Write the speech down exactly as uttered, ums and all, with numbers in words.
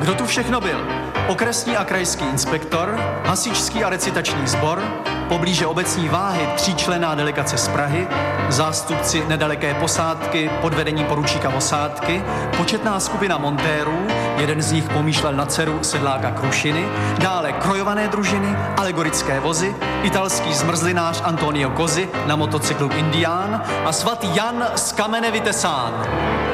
Kdo tu všechno byl? Okresní a krajský inspektor, hasičský a recitační sbor, poblíže obecní váhy tříčlenná delegace z Prahy, zástupci nedaleké posádky pod vedením poručíka Osádky, početná skupina montérů, jeden z nich pomýšlel na dceru sedláka Krušiny, dále krojované družiny, alegorické vozy, italský zmrzlinář Antonio Cosi na motocyklu Indián a svatý Jan z kamene vytesán.